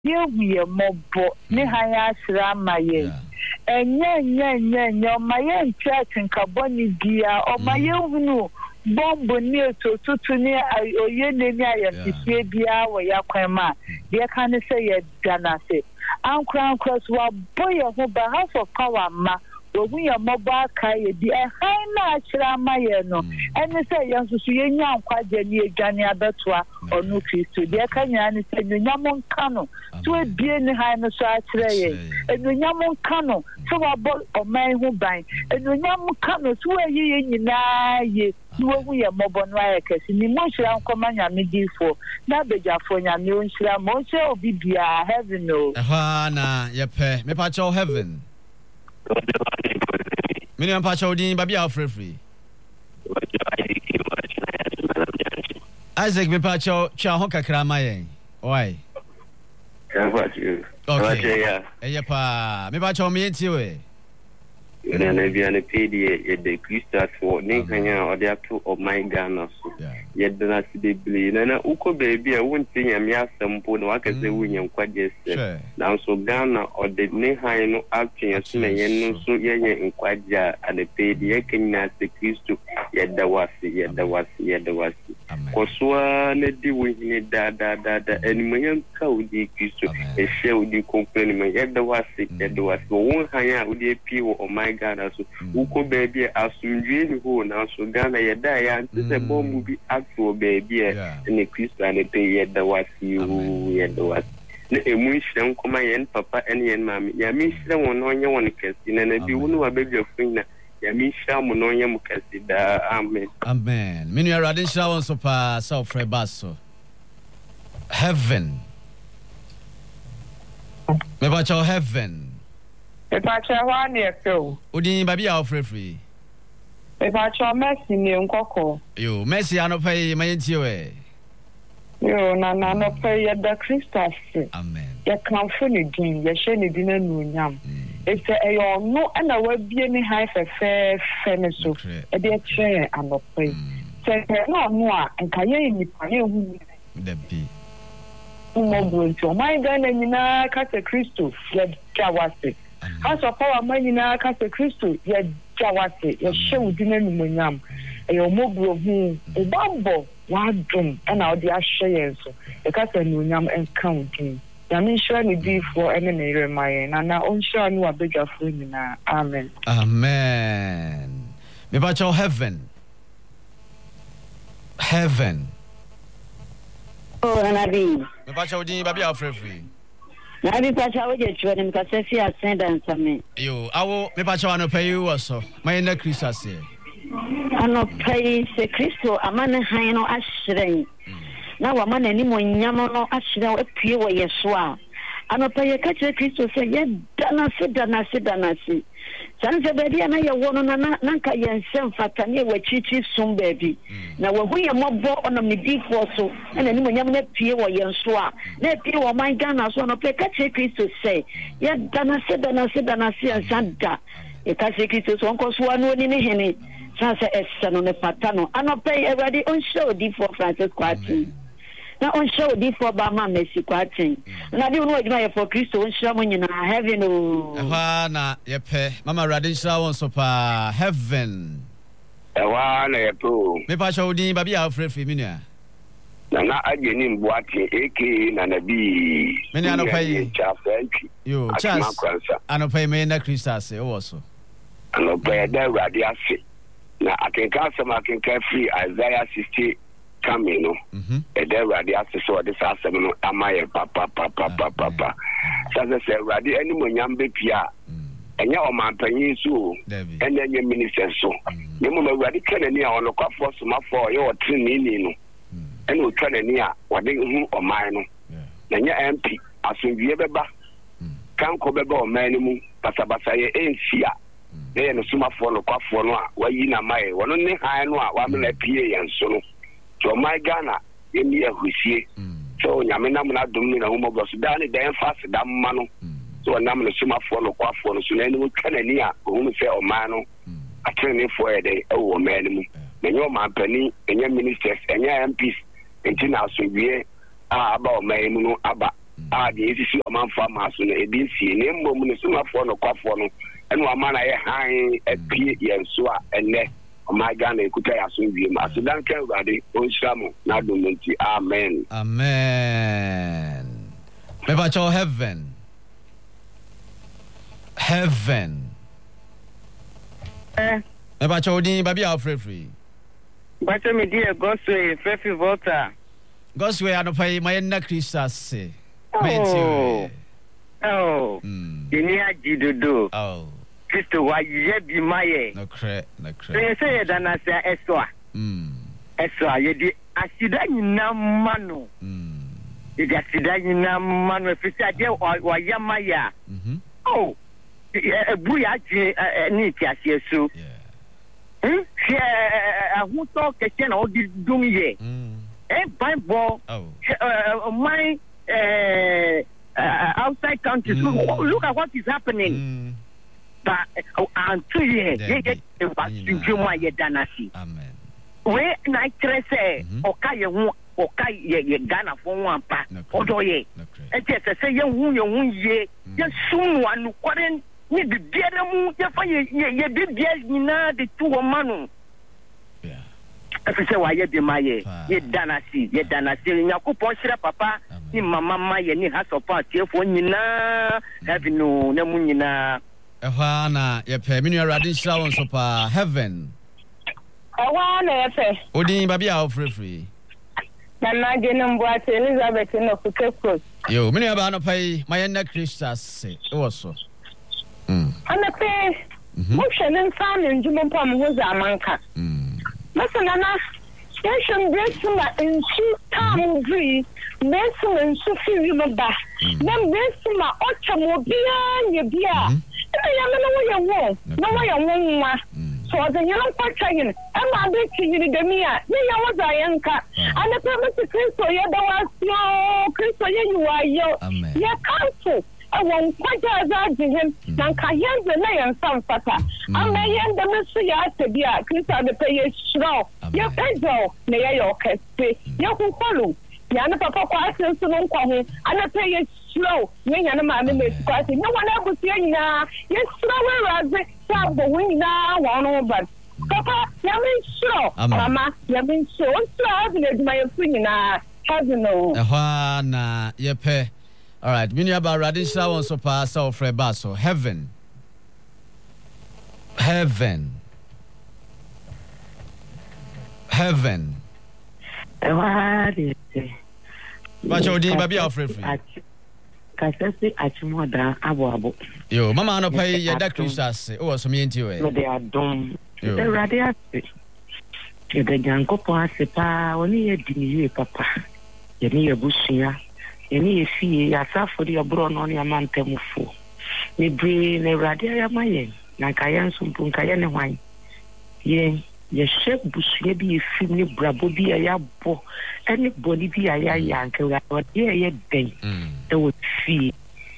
ye mobo ne haya asra maye enya maye church nkaboni bia o maye hunu bombo ni otutu ni oye ne ni ayefie bia wo yakwema de kan say ye danase ankran cross wa boye ho ba house of power ma ogun ya mobile kai di high na achira maye no ene say ye nsusu ye nya nkwaje ni edwane abetoa onu Kristo de kanya ni say nyamon kano to ebie ni high no so achira ye nyamon kano so wa bo oman hu ban nyamon kano so ye nyina ye ogun ya mobo no ayekasi ni mo hira nkoma nyame difo na bejafo nyame onhira mo se obi bia heaven no na yepe me pa cho heaven Mini ampacha odin babia free. Isaac me pa cho cha ho kakra mayen. Oi. Okay. Pa. Me pa cho me enti we. Na bia ne PD ye de Christus for ne kanya o de ato of my Ghana so. Ye de na sidebli na uko baby a wonte nyame asempo na wakase wunya nkwaje se. Na so Ghana o de ne han no atwe so na ye no so ye nkwaje a de PD ye kanya se Christus ye da wasi. Koswa ne di wini da enimanya ka odi Christus e she odi complain me ye da wasi won han a odi pi wo my Ghana so uko baby asumdwe ni ho na so Ghana ye da ya ntse bombu bi atwo baby ne Christian ne pe ye da wasi ne emu hire nkoma ye papa ene ye mama ya mi hire won onye won kasi na bi wonu wa baby afuna ya mi hire mo no onye mu kasi da amen minu arade hire won so pa self rebaso heaven me ba cho heaven Epacha one year so. Udin baby a free. Epacha Messi ni nkoko. Yo, Messi anopai mayenti we. Yo, na no pay ya da Christus. Amen. Ya kanfo ni din, ya hye ni din anu nyam. Ese eyo no na wa bie ni high fe so. E de kire anopai. Se no a nka ye ni pa ye hu. Da bi. Mo bronto, my Ghana nyina ka se Christus, ya jawase. House of power manina ka se Kristo ye jawase ye hyew dinanu monyam e omobro hu obambo wadum na odi ahye yenso e ka se nunyam enka udin ya mi hye ni before ene ne remaye na onhye anu abedwafo nyina amen me ba cho heaven oh anabi me ba cho din ba bia free na bi pa cha oje chwe ni ka se fi ascendant me yo awo me pa cha no pay you so my na Christus here ano pay se Kristo amane han no ahyiren na wa mana ni monyam no ahyiren apue wo yeso a ano pay ka che Kristo se ye danase sanse baby na ye wono na nka yensem fata ne wachichi sum baby na wahu ye mobo onam ne difo so na ni monyam na pie wo yenso a na pie wo man Ghana so no pe ka che Kristo se ye danase ansanda e ka che Kristo so onko so anu ni ne hene sanse esano ne fata no ano pe everybody on show difo Francis Kwati na on show before ba ma Messi kwatin na bi no aduma ye for Kristo on show mo nyina heaven o na ye pe mama radin shira won so pa heaven na ye po me pa show din ba bi a free minua na ageni mboate eke na nabi me ni anopai yo chas anopai me na Christus e wo so anopai da radiase na akenka free Isaiah 60 coming no e dey ready as so this asem no amaye papa so say ready any monyam be pia enye o mampanyin so enye nye minister so ne mo ready kanani a ono kwafo so mafo ye o trinini no ene o trinini a wode hu o man no na nye MP asomdie beba kanko beba o man mu pasabasa ye enfia ne no sumafo no kwafo no a wayi na maye wono ne han no a wa me na pie yan so no so my Ghana yemi ahusie so nyame nam na dum ni na ho mo so da ne den fast da mma no so nam no sumafo no kwafo no so na ni kanani a ho no fe o man no atene fo e de e wo man mu na nyo man pani enye ministers enye MPs enti na so wie aba o man mu no aba the issue among farmers in a DC, name woman, sooner for no coffee, and one man I hang a P and so and neck. My Ghana could I assume you must don't care about it. Not do amen. Amen. About your heaven. About your dean, baby, I'll free. But me dear, Gosway, Fefi Volta. Gosway, I don't pay my neck, say. Oh, you need do. Oh. Christo, why you be my no cre. You say that I say Eswa. Eswa, you did Asida in Namano. You got Sida in Namano, if you said, or Yamaya. Oh, a booyah need to see so. Who talk a channel all this doom ye? Bible, my outside countries. Look at what is happening. But until ye get my danasi. Amen. Where night say, okay, ye Ghana for one part, or ye. And just say, young ye, just soon one couldn't need the dear moon, ye did the 2 manu. If you say, why ye be my ye danasi, in your coupon, papa, in mamma, ye need has a party for Nina, having no Namunina. Ehana ye pe minu radin shira won so pa heaven. Awana ye pe. Odin baby a free. Na na genum boate Elizabeth no kukekos. Yo, minu ba no pai my na Christa se. E wo so. Ana pe. Mo hwenen fa ne ndwuma pa mo ho za manka. Masana na Yeshun Besuma in two times free, Besuma and Sophie Maba. Then Besuma Otamobia, your beer. I am no way I won't. So the young Pachagan, I'm a bit to you, the Mia. Me, I was a young cat. And the promise to Christo, you was no Christo, you are your counsel. I won't quite as him. Nankayan the lay and some fata. I may end the mystery to be a Christo the pay straw. Your peso, may I orchestrate. You can follow. Yana Papa questions to one call, and I pay it slow. You and a man is questing. No one ever saying now. Yes, slower as it. Stop the wing now, one over. Papa, you're sure. Mama, you're so slow. My opinion, I have no. Ahana, yepe. All right, many about Radisha wants to pass off for a basso. Heaven. But your dear baby are free. Kasasi achimoda abo. Yo, mama no pay ya da Christas. O so me nti we. They are dom. The radio. The janko po asepa oni ye diniye papa. Ye ni ebusia. Ye ni efie ya safo de obro no ne amantemfo. Me bre ne radio ya maye. Na kayan sumpu kayan ne hwan. Ye shek busuye bi efim ne brabo bi ya bo. Anybody be a yank, what ye den. There would see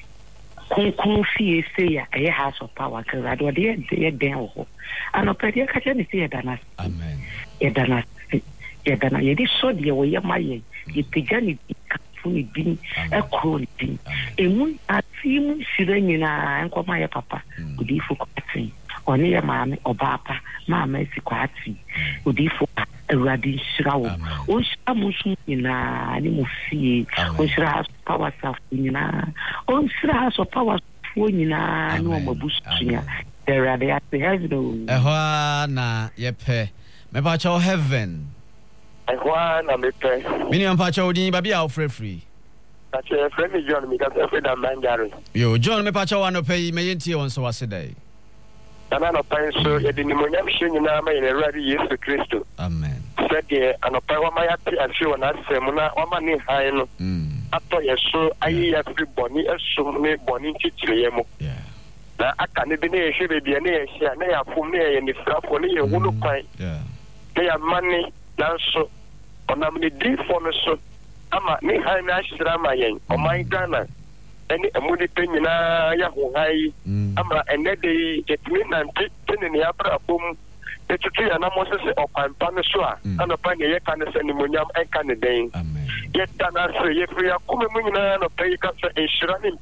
Confi say a house of power, Carado, dear den. And a pretty catcher is Danas. Amen. Yedana, ye so dear way of my ye, you began it fully being a crony thing. A moon at him, Sirena, and call my papa, would be for quatrain, or near mammy or papa, mamma is quatrain, would be for. Radin Shroud. Oshamushi in a Nimusi, Oshras power self in a Oshras or power in a normal bush. There are the heaven. Ehwana, yepe. Me pacho heaven. Ehwana, me pe. Minion pacho di baby out free. That's a friendly John because every man Gary. Yo, John, me pacho one pay me inti on so was today. Another time, so you didn't know machine in a ready use for Christo. Amen. Said the and a power my happy and show and ask them, one money high. After your show, I have to be bonny as soon as bonny chichimo. Yeah. Now I can't be near, she be a near, she and they are for me and the stuff for you, who look fine. Yeah. They are money, now so on a many deep for me, so I'm a me high national Ramayan or my Ghana. Any a moody penny na Yahoo high. Ama and that day it mean and ten in the upper boom. The tree and almost of Panisua and upon the Yakan and Muniam and Canada. yɛda no ase yɛfiri akoma mu nyinaa nɔpɛ yi ka sɛ nhyira ne